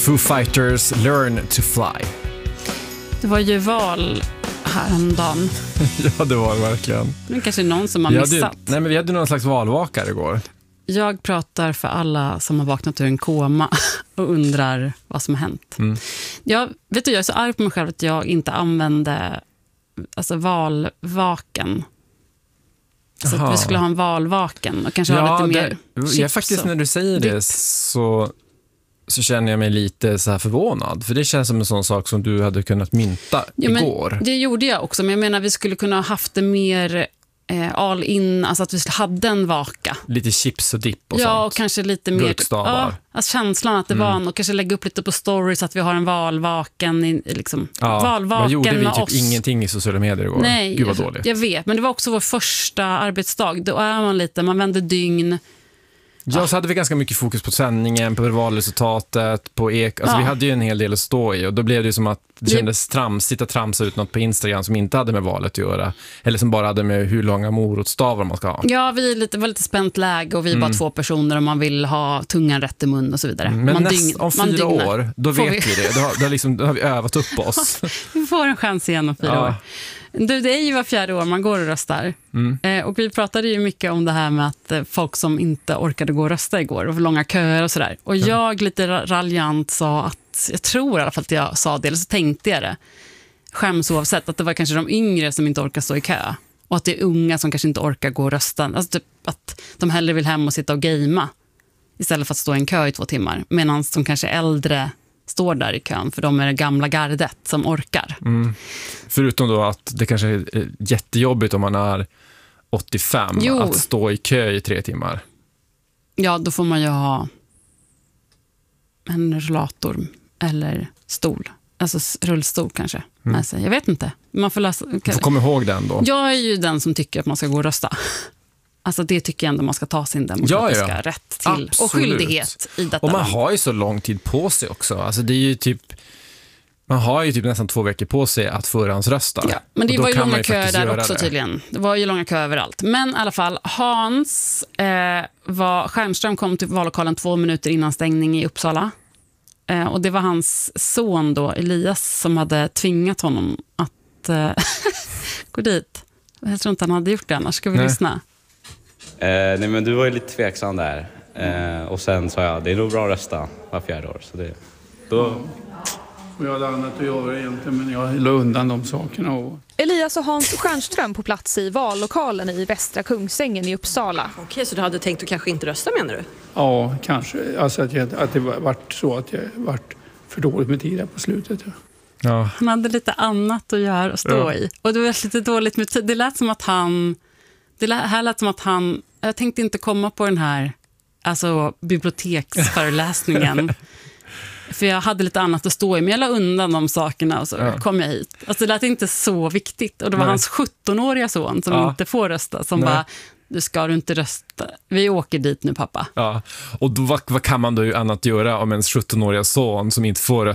Foo Fighters Learn to Fly. Det var ju val häromdagen. Ja, det var det verkligen. Det är kanske någon som har missat. Vi hade någon slags valvakare igår. Jag pratar för alla som har vaknat ur en koma och undrar vad som har hänt. Jag är så arg på mig själv att jag inte använde valvaken. Så att vi skulle ha en valvaken och kanske ha lite mer chips. Jag faktiskt, när du säger det så känner jag mig lite så här förvånad. För det känns som en sån sak som du hade kunnat mynta igår. Men det gjorde jag också. Men jag menar, vi skulle kunna ha haft det mer all in. Alltså att vi hade en vaka. Lite chips och dipp och sånt. Ja, och kanske lite mer... Burkstavar. Alltså känslan att det var och kanske lägga upp lite på stories att vi har en valvaken. Valvaken vad gjorde vi? med typ oss. Ingenting i sociala medier igår. Nej, Gud vad dåligt. Jag vet. Men det var också vår första arbetsdag. Då är man vänder dygn. Ja, så hade vi ganska mycket fokus på sändningen, på valresultatet, på vi hade ju en hel del att stå i och då blev det ju som att det kändes tramsigt att tramsa ut något på Instagram som inte hade med valet att göra, eller som bara hade med hur långa morotstavar man ska ha. Ja, var lite spänt läge och vi är bara 2 personer och man vill ha tungan rätt i mun och så vidare. Men om 4 år, då vet vi det. Då har vi övat upp oss. Vi får en chans igen om 4 år. Det är ju var 4:e år man går och röstar. Och vi pratade ju mycket om det här med att folk som inte orkade gå och rösta igår och för långa köer och sådär. Och jag lite raljant sa att, jag tror i alla fall att jag sa det, eller så tänkte jag det, skäms oavsett, att det var kanske de yngre som inte orkar stå i kö. Och att det är unga som kanske inte orkar gå och rösta. Alltså typ att de hellre vill hem och sitta och gamea istället för att stå i en kö i 2 timmar. Medan de kanske äldre står där i kön, för de är det gamla gardet som orkar. Förutom då att det kanske är jättejobbigt om man är 85 att stå i kö i 3 timmar. Ja, då får man ju ha en rullator eller stol. Alltså rullstol kanske med sig. Jag vet inte. Man får komma ihåg den då. Jag är ju den som tycker att man ska gå och rösta. Alltså det tycker jag ändå man ska ta sin demokratiska rätt till. Absolut. Och skyldighet i detta. Och man har ju så lång tid på sig också. Alltså det är ju typ, man har ju typ nästan 2 vecker på sig att förhandsrösta. Ja, men det var ju långa köer där också tydligen. Det var ju långa köer överallt. Men i alla fall, Stjernström kom till vallokalen 2 minuter innan stängning i Uppsala. Och det var hans son då, Elias, som hade tvingat honom att gå dit. Jag tror inte han hade gjort det annars. Ska vi lyssna? Nej, men du var ju lite tveksam där. Och sen sa jag, det är nog bra att rösta var 4:e år. Så det, då... Och jag hade annat att göra egentligen, men jag la undan de sakerna. Elias och Hans Stjernström på plats i vallokalen i Västra Kungsängen i Uppsala. Okej, så du hade tänkt att kanske inte rösta, menar du? Ja, kanske. Alltså att det vart så att jag vart för dåligt med tiden på slutet. Ja. Han hade lite annat att göra och stå i. Och det var lite dåligt med tid. Det lät som att han... Jag tänkte inte komma på den här biblioteksföreläsningen. För jag hade lite annat att stå i. Men jag la undan de sakerna och så kom jag hit. Alltså det lät inte så viktigt. Och det var hans 17-åriga son som inte får rösta. Som bara, du ska inte rösta. Vi åker dit nu, pappa. Ja, och då, vad kan man då annat göra om ens 17-åriga son som inte får